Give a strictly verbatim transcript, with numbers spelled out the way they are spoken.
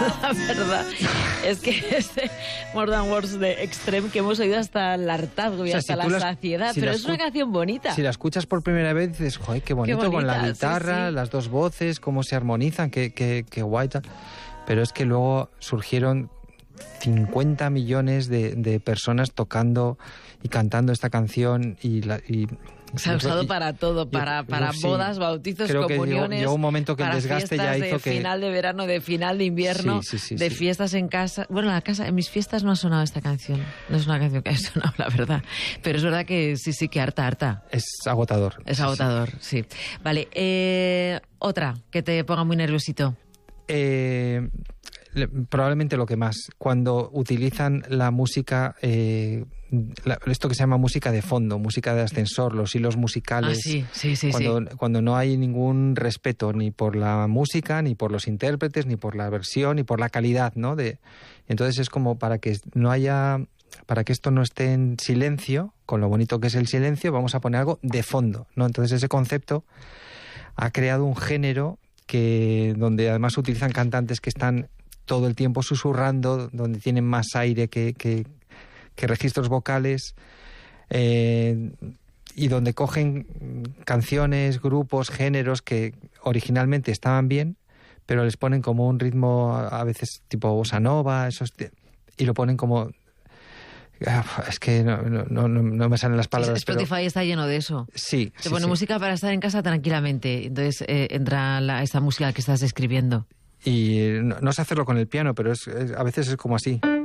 La verdad es que este More Than Words de Extreme que hemos oído hasta el hartazgo y o sea, hasta si la saciedad, si pero es una canción bonita. Si la escuchas por primera vez dices, joder, qué bonito, qué bonita, con la guitarra, sí, sí. las dos voces, cómo se armonizan, qué, qué, qué guay. Pero es que luego surgieron cincuenta millones de, de personas tocando y cantando esta canción y... La, y se ha usado y, para todo, para, yo, para yo, bodas, sí, bautizos, creo comuniones, que llegó, llegó un momento que el desgaste ya hizo de que... final de verano, de final de invierno, sí, sí, sí, de sí. fiestas en casa. Bueno, en la casa, en mis fiestas no ha sonado esta canción. No es una canción que ha sonado, la verdad. Pero es verdad que sí, sí, que harta, harta. Es agotador. Es agotador, sí. sí. Vale, eh, otra que te ponga muy nerviosito. Eh... Probablemente lo que más, cuando utilizan la música, eh, la, esto que se llama música de fondo, música de ascensor, los hilos musicales, ah, sí, sí, sí, cuando, sí. cuando no hay ningún respeto ni por la música, ni por los intérpretes, ni por la versión, ni por la calidad, ¿no? De, entonces es como para que no haya, para que esto no esté en silencio, con lo bonito que es el silencio, vamos a poner algo de fondo, ¿no? Entonces ese concepto ha creado un género que donde además utilizan cantantes que están todo el tiempo susurrando, donde tienen más aire que, que, que registros vocales, eh, y donde cogen canciones, grupos, géneros que originalmente estaban bien, pero les ponen como un ritmo a veces tipo bossa nova, esos, y lo ponen como... Es que no, no, no, no me salen las palabras. Spotify pero... está lleno de eso. Sí. Te sí, pone sí. música para estar en casa tranquilamente. Entonces eh, entra la, esta música que estás describiendo. Y no, no sé hacerlo con el piano, pero es, es, a veces es como así.